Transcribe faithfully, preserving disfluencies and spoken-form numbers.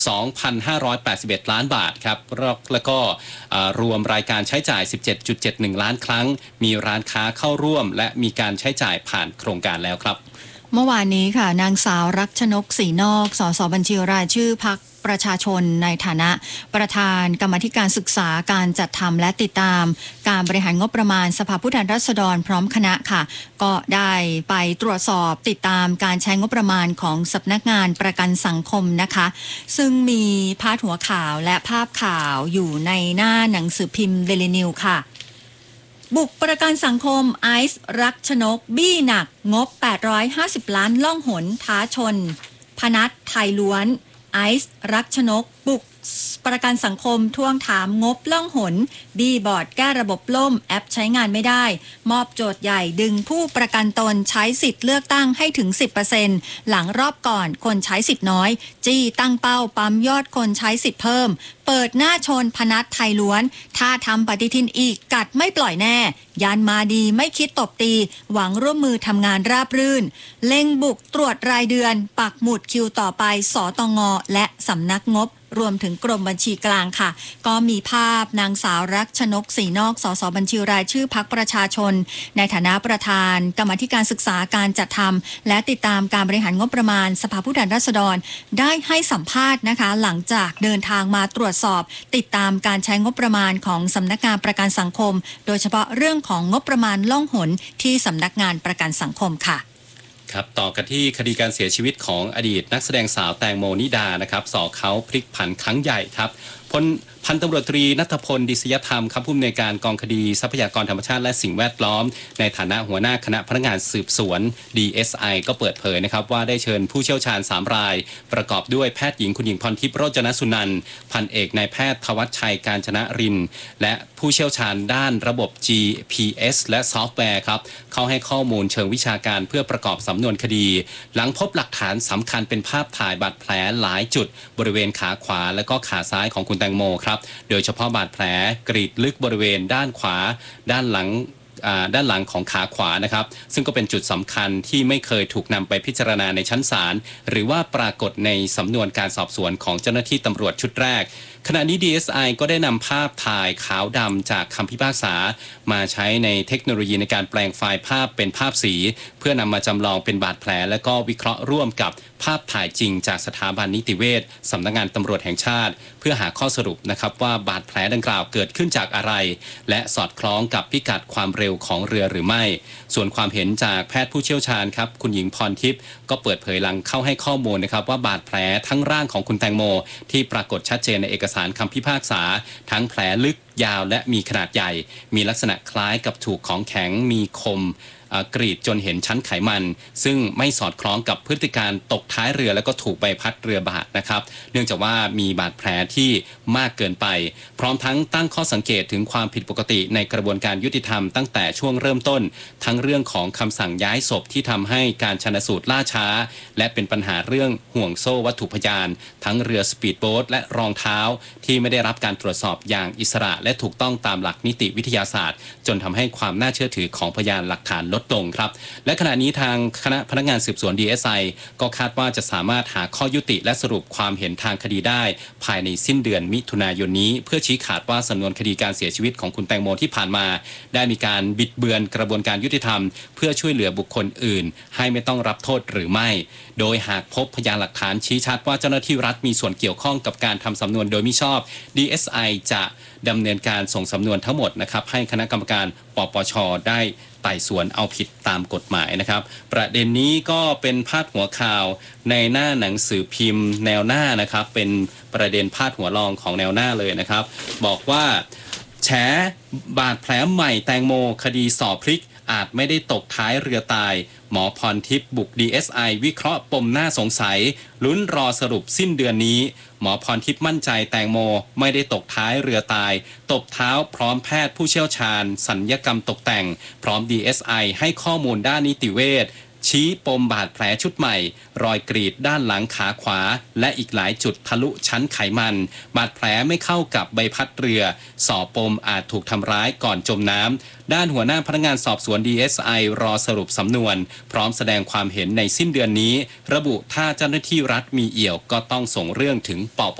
สองพันห้าร้อยแปดสิบเอ็ด ล้านบาทครับแล้วก็รวมรายการใช้จ่าย สิบเจ็ดจุดเจ็ดหนึ่ง ล้านครั้งมีร้านค้าเข้าร่วมและมีการใช้จ่ายผ่านโครงการแล้วครับเมื่อวานนี้ค่ะนางสาวรักชนกศรีนอกสสบัญชีรายชื่อพรรคประชาชนในฐานะประธานกรรมาธิการศึกษาการจัดทำและติดตามการบริหารงบประมาณสภาผู้แทนราษฎรพร้อมคณะค่ะก็ได้ไปตรวจสอบติดตามการใช้งบประมาณของสำนักงานประกันสังคมนะคะซึ่งมีพาดหัวข่าวและภาพข่าวอยู่ในหน้าหนังสือพิมพ์เดลินิวค่ะบุกประกันสังคมไอซ์รักชนกบี้หนักงบแปดร้อยห้าสิบล้านล่องหนท้าชนพนัสไทยล้วนไอซ์รักชนกบุกประกันสังคมทวงถามงบล่องหนบี้บอร์ดแก้ระบบล่มแอปใช้งานไม่ได้มอบโจทย์ใหญ่ดึงผู้ประกันตนใช้สิทธิ์เลือกตั้งให้ถึง สิบเปอร์เซ็นต์ หลังรอบก่อนคนใช้สิทธิ์น้อยจี้ตั้งเป้าปั๊มยอดคนใช้สิทธิ์เพิ่มเปิดหน้าชนพนัสไทยล้วนถ้าทำปฏิทินอีกกัดไม่ปล่อยแน่ยานมาดีไม่คิดตบตีหวังร่วมมือทำงานราบรื่นเล็งบุกตรวจรายเดือนปักหมุดคิวต่อไปสตงและสำนักงบรวมถึงกรมบัญชีกลางค่ะก็มีภาพนางสาวรักชนกศรีนอกสสบัญชีรายชื่อพรรคประชาชนในฐานะประธานกรรมาธิการศึกษาการจัดทำและติดตามการบริหารงบประมาณสภาผู้แทนราษฎรได้ให้สัมภาษณ์นะคะหลังจากเดินทางมาตรวจสอบติดตามการใช้งบประมาณของสำนักงานประกันสังคมโดยเฉพาะเรื่องของงบประมาณล่องหนที่สำนักงานประกันสังคมค่ะครับต่อกันที่คดีการเสียชีวิตของอดีตนักแสดงสาวแตงโมนิดานะครับสอเขาพลิกผันครั้งใหญ่ครับพลพันตำรวจตรีณัฐพลดิษยธรรมครับผู้อำนวยการกองคดีทรัพยากรธรรมชาติและสิ่งแวดล้อมในฐานะหัวหน้าคณะพนักงานสืบสวน ดี เอส ไอ ก็เปิดเผยนะครับว่าได้เชิญผู้เชี่ยวชาญสามรายประกอบด้วยแพทย์หญิงคุณหญิงพรทิพย์โรจนสุนันท์พันเอกนายแพทย์ทวัชชัยการชนะรินและผู้เชี่ยวชาญด้านระบบ จี พี เอส และซอฟต์แวร์ครับเข้าให้ข้อมูลเชิงวิชาการเพื่อประกอบสำนวนคดีหลังพบหลักฐานสำคัญเป็นภาพถ่ายบาดแผลหลายจุดบริเวณขาขวาและก็ขาซ้ายของคุณแตงโมครับโดยเฉพาะบาดแผลกรีดลึกบริเวณด้านขวาด้านหลังด้านหลังของขาขวานะครับซึ่งก็เป็นจุดสำคัญที่ไม่เคยถูกนำไปพิจารณาในชั้นศาลหรือว่าปรากฏในสำนวนการสอบสวนของเจ้าหน้าที่ตำรวจชุดแรกขณะนี้ ดี เอส ไอ ก็ได้นำภาพถ่ายขาวดำจากคำพิพากษามาใช้ในเทคโนโลยีในการแปลงไฟล์ภาพเป็นภาพสีเพื่อนำมาจำลองเป็นบาดแผลและก็วิเคราะห์ร่วมกับภาพถ่ายจริงจากสถาบันนิติเวชสำนักงานตำรวจแห่งชาติเพื่อหาข้อสรุปนะครับว่าบาดแผลดังกล่าวเกิดขึ้นจากอะไรและสอดคล้องกับพิกัดความเร็วของเรือหรือไม่ส่วนความเห็นจากแพทย์ผู้เชี่ยวชาญครับคุณหญิงพรทิพย์ก็เปิดเผยหลังเข้าให้ข้อมูลนะครับว่าบาดแผลทั้งร่างของคุณแตงโมที่ปรากฏชัดเจนในเอกสารคำพิพากษาทั้งแผลลึกยาวและมีขนาดใหญ่มีลักษณะคล้ายกับถูกของแข็งมีคมกรีดจนเห็นชั้นไขมันซึ่งไม่สอดคล้องกับพฤติการตกท้ายเรือแล้วก็ถูกใบพัดเรือบาดนะครับเนื่องจากว่ามีบาดแผลที่มากเกินไปพร้อมทั้งตั้งข้อสังเกตถึงความผิดปกติในกระบวนการยุติธรรมตั้งแต่ช่วงเริ่มต้นทั้งเรื่องของคำสั่งย้ายศพที่ทำให้การชันสูตรล่าช้าและเป็นปัญหาเรื่องห่วงโซ่วัตถุพยานทั้งเรือสปีดโบ๊ทและรองเท้าที่ไม่ได้รับการตรวจสอบอย่างอิสระและถูกต้องตามหลักนิติวิทยาศาสตร์จนทำให้ความน่าเชื่อถือของพยานหลักฐานลดลงครับและขณะนี้ทางคณะพนักงานสืบสวน ดี เอส ไอ ก็คาดว่าจะสามารถหาข้อยุติและสรุปความเห็นทางคดีได้ภายในสิ้นเดือนมิถุนายนนี้เพื่อชี้ขาดว่าสำนวนคดีการเสียชีวิตของคุณแตงโมที่ผ่านมาได้มีการบิดเบือนกระบวนการยุติธรรมเพื่อช่วยเหลือบุคคลอื่นให้ไม่ต้องรับโทษหรือไม่โดยหากพบพยานหลักฐานชี้ชัดว่าเจ้าหน้าที่รัฐมีส่วนเกี่ยวข้องกับการทำสำนวนโดยมิชอบ ดี เอส ไอ จะดำเนินการส่งสำนวนทั้งหมดนะครับให้คณะกรรมการปปช.ได้ไต่สวนเอาผิดตามกฎหมายนะครับประเด็นนี้ก็เป็นพาดหัวข่าวในหน้าหนังสือพิมพ์แนวหน้านะครับเป็นประเด็นพาดหัวรองของแนวหน้าเลยนะครับบอกว่าแฉบาดแผลใหม่แตงโมคดีสอบพลิกอาจไม่ได้ตกท้ายเรือตายหมอพรทิพย์บุก ดี เอส ไอ วิเคราะห์ปมน่าสงสัยลุ้นรอสรุปสิ้นเดือนนี้หมอพรทิพย์มั่นใจแตงโมไม่ได้ตกท้ายเรือตายตบเท้าพร้อมแพทย์ผู้เชี่ยวชาญศัลยกรรมตกแต่งพร้อม ดี เอส ไอ ให้ข้อมูลด้านนิติเวชชี้ปมบาดแผลชุดใหม่รอยกรีดด้านหลังขาขวาและอีกหลายจุดทะลุชั้นไขมันบาดแผลไม่เข้ากับใบพัดเรือสอบปมอาจถูกทำร้ายก่อนจมน้ำด้านหัวหน้าพนักงานสอบสวน ดี เอส ไอ รอสรุปสำนวนพร้อมแสดงความเห็นในสิ้นเดือนนี้ระบุถ้าเจ้าหน้าที่รัฐมีเอี่ยวก็ต้องส่งเรื่องถึงปป